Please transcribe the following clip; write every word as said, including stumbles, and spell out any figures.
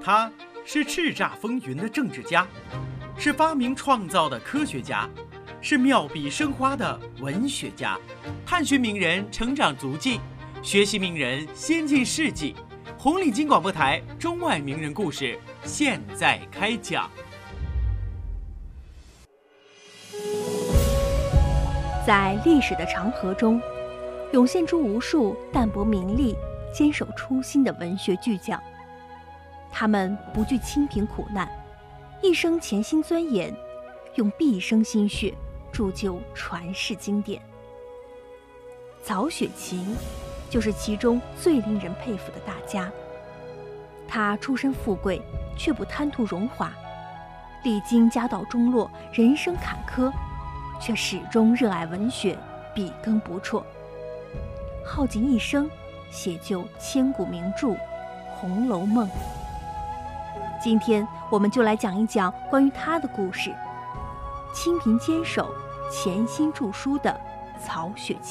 他是叱咤风云的政治家，是发明创造的科学家，是妙笔生花的文学家。探寻名人成长足迹，学习名人先进事迹。红领巾广播台中外名人故事现在开讲。 在历史的长河中，涌现出无数淡泊名利、坚守初心的文学巨匠。他们不惧清贫苦难，一生潜心钻研，用毕生心血铸就传世经典。曹雪芹就是其中最令人佩服的大家。他出身富贵，却不贪图荣华，历经家道中落，人生坎坷，却始终热爱文学，笔耕不辍，耗尽一生写就千古名著《红楼梦》。今天我们就来讲一讲关于他的故事，清贫坚守、潜心著书的曹雪芹。